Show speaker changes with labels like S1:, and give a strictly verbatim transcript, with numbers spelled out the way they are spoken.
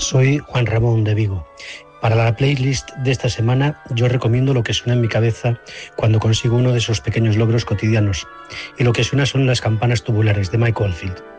S1: soy Juan Ramón de Vigo. Para la playlist de esta semana yo recomiendo lo que suena en mi cabeza cuando consigo uno de esos pequeños logros cotidianos, y lo que suena son las campanas tubulares de Mike Oldfield.